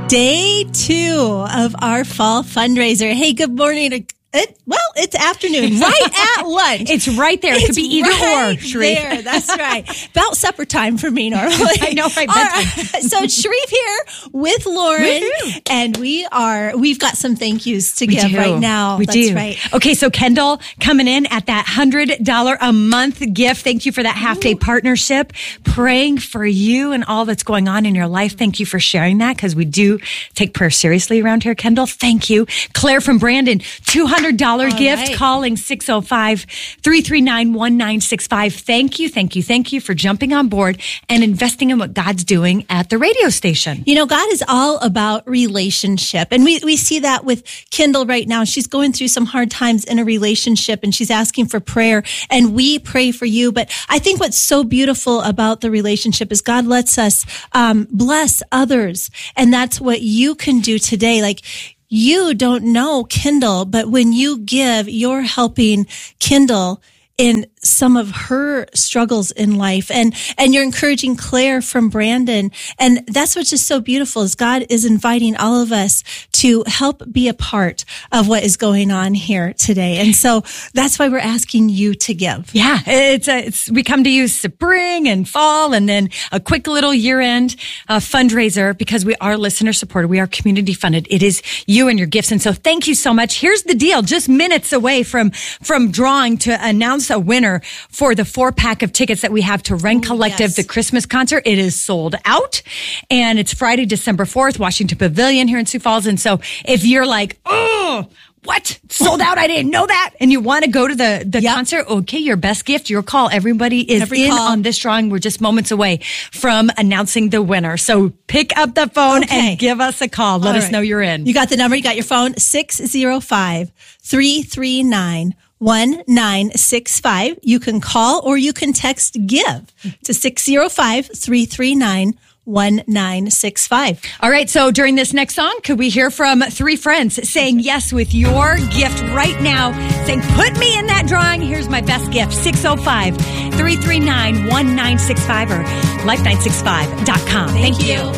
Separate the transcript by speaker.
Speaker 1: Day 2 of our fall fundraiser. Hey, good morning. It's afternoon, right at lunch.
Speaker 2: It's right there. It could be either or, Sharif.
Speaker 1: There, that's right. About supper time for me normally.
Speaker 2: I know, right?
Speaker 1: Right. So Sharif here with Lauren,
Speaker 2: Woo-hoo.
Speaker 1: and we've got some thank yous to give right now.
Speaker 2: We
Speaker 1: that's
Speaker 2: do.
Speaker 1: Right.
Speaker 2: Okay, so Kendall coming in at that $100 a month gift. Thank you for that half-day partnership. Praying for you and all that's going on in your life. Thank you for sharing that, because we do take prayer seriously around here, Kendall. Thank you. Claire from Brandon, $200 gift,
Speaker 1: right.
Speaker 2: calling 605-339-1965. Thank you for jumping on board and investing in what God's doing at the radio station.
Speaker 1: You know, God is all about relationship. And we see that with Kendall right now. She's going through some hard times in a relationship and she's asking for prayer, and we pray for you. But I think what's so beautiful about the relationship is God lets us bless others. And that's what you can do today. Like, you don't know Kendall, but when you give, you're helping Kendall in some of her struggles in life, and you're encouraging Claire from Brandon. And that's what's just so beautiful, is God is inviting all of us to help be a part of what is going on here today. And so that's why we're asking you to give.
Speaker 2: Yeah, we come to you spring and fall, and then a quick little year-end fundraiser, because we are listener supported. We are community funded. It is you and your gifts. And so thank you so much. Here's the deal. Just minutes away from drawing to announce a winner for the 4-pack of tickets that we have to Rent Collective,
Speaker 1: yes.
Speaker 2: the Christmas concert. It is sold out, and it's Friday, December 4th, Washington Pavilion here in Sioux Falls. And so if you're like, oh, what? Sold out? I didn't know that. And you want to go to the concert? Okay, your best gift, your call. Everybody is on this drawing. We're just moments away from announcing the winner. So pick up the phone and give us a call. Let us know you're in.
Speaker 1: You got the number. You got your phone. 605-339-1965. You can call or you can text GIVE to 605-339-1965.
Speaker 2: All right, so during this next song, could we hear from 3 friends saying yes with your gift right now, saying, put me in that drawing, here's my best gift, 605-339-1965 or life965.com.
Speaker 1: Thank you.